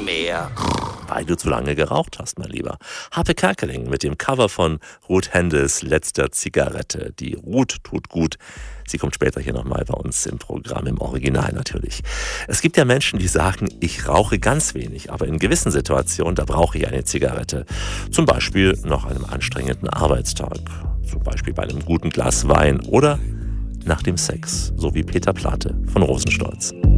mehr. Weil du zu lange geraucht hast, mein Lieber. Harpe Kerkeling mit dem Cover von Ruth Händels letzter Zigarette. Die Ruth tut gut. Sie kommt später hier nochmal bei uns im Programm, im Original natürlich. Es gibt ja Menschen, die sagen, ich rauche ganz wenig, aber in gewissen Situationen, da brauche ich eine Zigarette. Zum Beispiel nach einem anstrengenden Arbeitstag. Zum Beispiel bei einem guten Glas Wein oder nach dem Sex. So wie Peter Plate von Rosenstolz.